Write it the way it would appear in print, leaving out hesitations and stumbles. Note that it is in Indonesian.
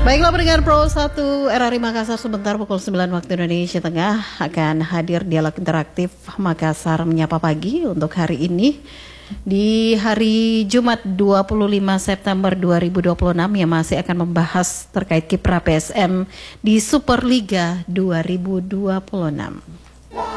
Baiklah pendengar Pro 1 RRI Makassar, sebentar pukul 9 waktu Indonesia Tengah akan hadir dialog interaktif Makassar Menyapa Pagi untuk hari ini. Di hari Jumat 25 September 2026 yang masih akan membahas terkait kiprah PSM di Superliga 2026.